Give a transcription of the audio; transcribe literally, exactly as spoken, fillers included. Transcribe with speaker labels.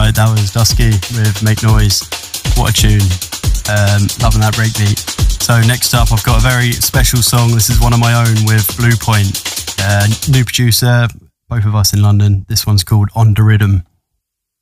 Speaker 1: Right, that was Dusky with Make Noise. What a tune. Um, loving that breakbeat. So next up, I've got a very special song. This is one of my own with Blue Point. Uh, new producer, both of us in London. This one's called On The Rhythm.